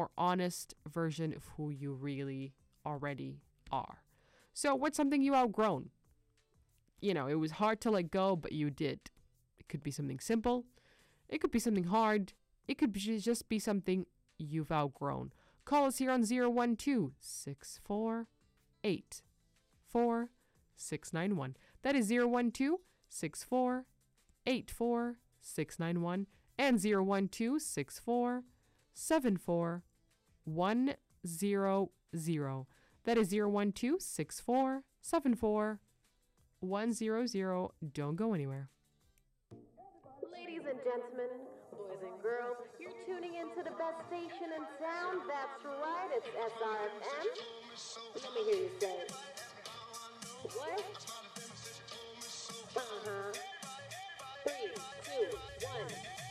more honest version of who you really already are. So what's something you outgrown? You know, it was hard to let go, but you did. It could be something simple. It could be something hard. It could just be something you've outgrown. Call us here on 012-648-4691. That is 012-648-4691 and 012-6474100. That is 012-6474100. Don't go anywhere. Ladies and gentlemen, boys and girls, you're tuning into the best station in town. That's right, it's SRFM. Let me hear you say, what? 3, 2, 1.